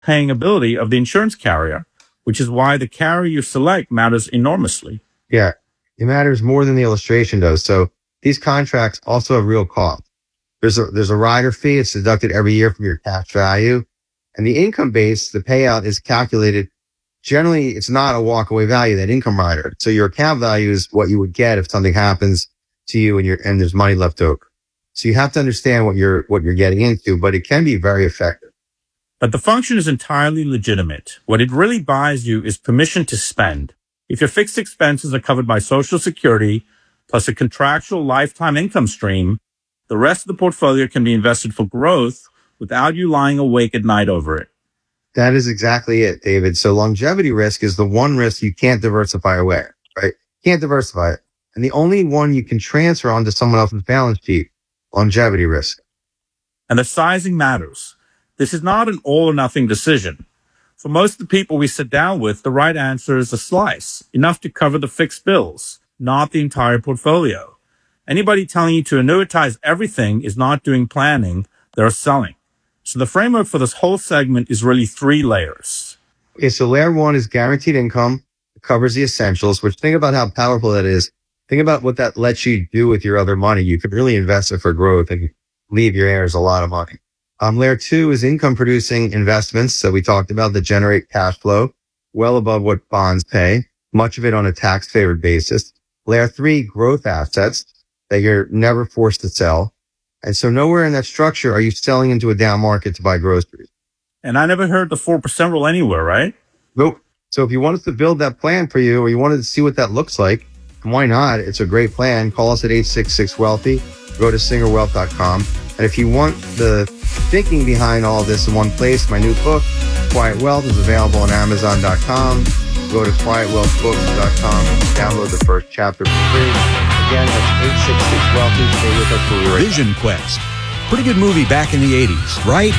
paying ability of the insurance carrier, which is why the carrier you select matters enormously. Yeah, it matters more than the illustration does. So these contracts also have real cost. There's a rider fee. It's deducted every year from your cash value. And the income base, the payout is calculated. Generally, it's not a walkaway value, that income rider. So your account value is what you would get if something happens to you and there's money left over. So you have to understand what you're getting into, but it can be very effective. But the function is entirely legitimate. What it really buys you is permission to spend. If your fixed expenses are covered by Social Security, plus a contractual lifetime income stream, the rest of the portfolio can be invested for growth without you lying awake at night over it. That is exactly it, David. So longevity risk is the one risk you can't diversify away, right? Can't diversify it. And the only one you can transfer onto someone else's balance sheet, longevity risk. And the sizing matters. This is not an all or nothing decision. For most of the people we sit down with, the right answer is a slice, enough to cover the fixed bills, not the entire portfolio. Anybody telling you to annuitize everything is not doing planning, they're selling. So the framework for this whole segment is really 3 layers. Okay, so layer 1 is guaranteed income. It covers the essentials, which think about how powerful that is. Think about what that lets you do with your other money. You could really invest it for growth and leave your heirs a lot of money. Layer 2 is income producing investments. So we talked about that generate cash flow well above what bonds pay, much of it on a tax favored basis. Layer 3, growth assets that you're never forced to sell. And so nowhere in that structure are you selling into a down market to buy groceries. And I never heard the 4% rule anywhere, right? Nope. So if you want us to build that plan for you, or you wanted to see what that looks like, and why not? It's a great plan. Call us at 866-WEALTHY. Go to singerwealth.com. And if you want the thinking behind all this in one place, my new book, Quiet Wealth, is available on Amazon.com. Go to quietwealthbooks.com and download the first chapter for free. Again, that's 866-WEALTHY. Stay with us. We'll be right Vision Quest. Pretty good movie back in the 80s, right?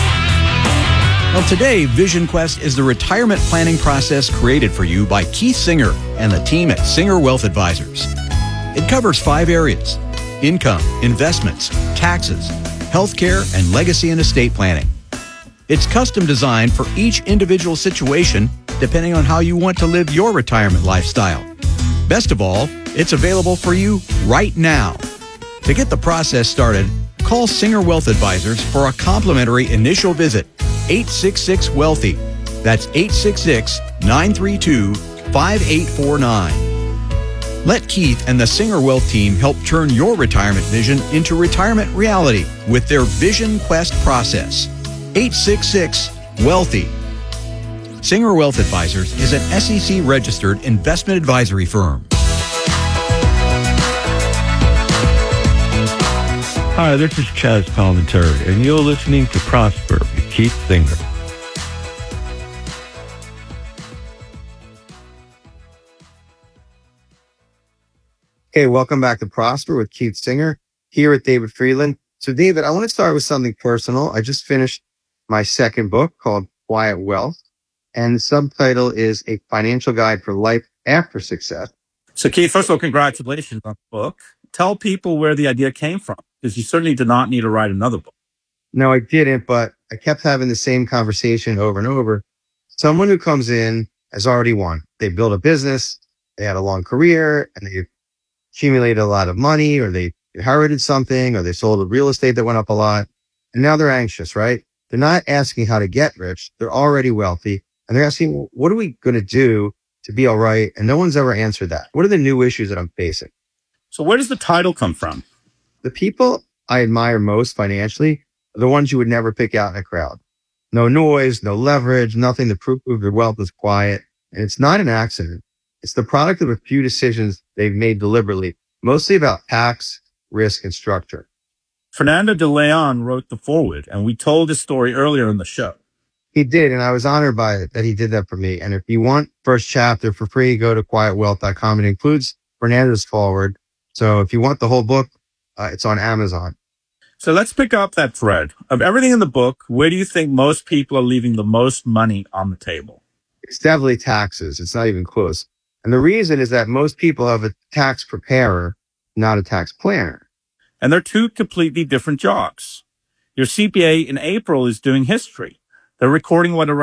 Well, today, Vision Quest is the retirement planning process created for you by Keith Singer and the team at Singer Wealth Advisors. It covers 5 areas: income, investments, taxes, healthcare, and legacy and estate planning. It's custom designed for each individual situation, depending on how you want to live your retirement lifestyle. Best of all, it's available for you right now. To get the process started, call Singer Wealth Advisors for a complimentary initial visit. 866-WEALTHY. That's 866-932-5849. Let Keith and the Singer Wealth team help turn your retirement vision into retirement reality with their Vision Quest process. 866-WEALTHY. Singer Wealth Advisors is an SEC-registered investment advisory firm. Hi, this is Chaz Palminteri, and you're listening to Prosper with Keith Singer. Okay, welcome back to Prosper with Keith Singer here at David Friedland. So David, I want to start with something personal. I just finished my second book called Quiet Wealth, and the subtitle is A Financial Guide for Life After Success. So Keith, first of all, congratulations on the book. Tell people where the idea came from, because you certainly did not need to write another book. No, I didn't, but I kept having the same conversation over and over. Someone who comes in has already won. They built a business, they had a long career, and they accumulated a lot of money, or they inherited something, or they sold a real estate that went up a lot. And now they're anxious, right? They're not asking how to get rich. They're already wealthy. And they're asking, well, what are we going to do to be all right? And no one's ever answered that. What are the new issues that I'm facing? So where does the title come from? The people I admire most financially are the ones you would never pick out in a crowd. No noise, no leverage, nothing to prove their wealth is quiet. And it's not an accident. It's the product of a few decisions they've made deliberately, mostly about tax, risk, and structure. Fernando de Leon wrote the foreword, and we told his story earlier in the show. He did, and I was honored by it that he did that for me. And if you want first chapter for free, go to quietwealth.com. It includes Fernando's foreword. So if you want the whole book, it's on Amazon. So let's pick up that thread. Of everything in the book, where do you think most people are leaving the most money on the table? It's definitely taxes. It's not even close. And the reason is that most people have a tax preparer, not a tax planner. And they're 2 completely different jobs. Your CPA in April is doing history. They're recording what